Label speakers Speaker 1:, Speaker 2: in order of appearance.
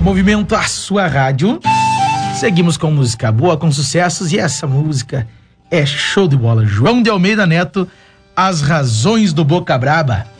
Speaker 1: Movimento a sua rádio. Seguimos com música boa, com sucessos, e essa música é show de bola. João de Almeida Neto, As Razões do Boca Braba.